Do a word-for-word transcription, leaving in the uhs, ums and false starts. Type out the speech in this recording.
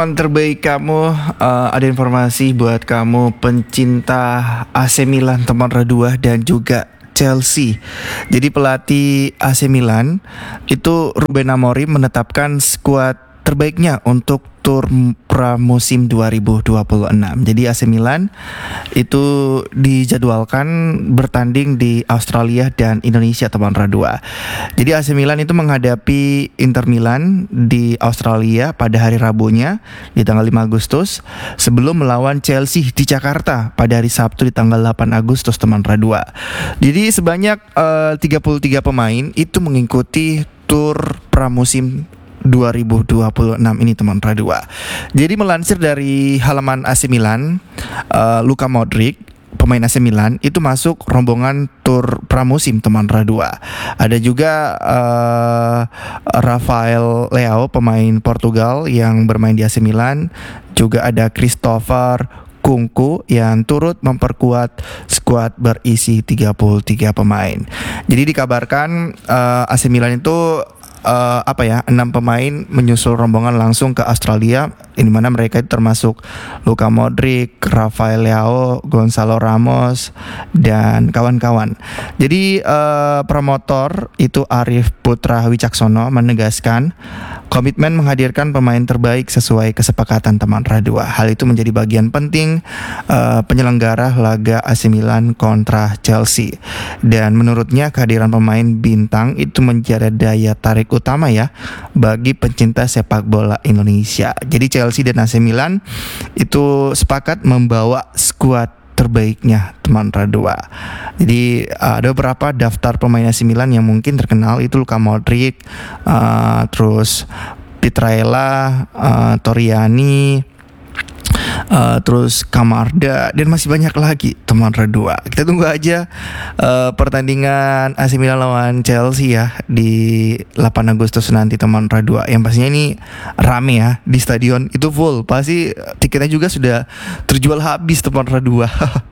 Yang terbaik kamu, uh, ada informasi buat kamu pencinta A C Milan teman dua dan juga Chelsea. Jadi pelatih A C Milan itu Ruben Amorim menetapkan skuad terbaiknya untuk tur pramusim dua ribu dua puluh enam. Jadi A C Milan itu dijadwalkan bertanding di Australia dan Indonesia teman dua. Jadi A C Milan itu menghadapi Inter Milan di Australia pada hari Rabunya di tanggal lima Agustus sebelum melawan Chelsea di Jakarta pada hari Sabtu di tanggal delapan Agustus teman dua. Jadi sebanyak uh, tiga puluh tiga pemain itu mengikuti tur pramusim dua ribu dua puluh enam ini teman dua. Jadi melansir dari halaman A C Milan, uh, Luka Modric pemain A C Milan itu masuk rombongan tur pramusim teman dua. Ada juga uh, Rafael Leao pemain Portugal yang bermain di A C Milan. Juga ada Christopher Kunku yang turut memperkuat skuad berisi tiga puluh tiga pemain. Jadi dikabarkan uh, A C Milan itu Uh, apa ya enam pemain menyusul rombongan langsung ke Australia, di mana mereka itu termasuk Luka Modric, Rafael Leao, Gonzalo Ramos dan kawan-kawan. Jadi uh, promotor itu Arif Putra Wicaksono menegaskan komitmen menghadirkan pemain terbaik sesuai kesepakatan teman dua. Hal itu menjadi bagian penting uh, penyelenggara laga A C Milan kontra Chelsea. Dan menurutnya kehadiran pemain bintang itu menjadi daya tarik utama ya bagi pencinta sepak bola Indonesia. Jadi Chelsea dan A C Milan itu sepakat membawa skuad terbaiknya teman dua. Jadi uh, ada beberapa daftar pemain A C Milan yang mungkin terkenal itu Luka Modric, uh, terus Pietrella, uh, Toriani, Uh, terus Camarda dan masih banyak lagi teman dua. Kita tunggu aja uh, pertandingan A C Milan lawan Chelsea ya di delapan Agustus nanti teman dua. Yang pastinya ini rame ya, di stadion itu full. Pasti tiketnya juga sudah terjual habis teman dua.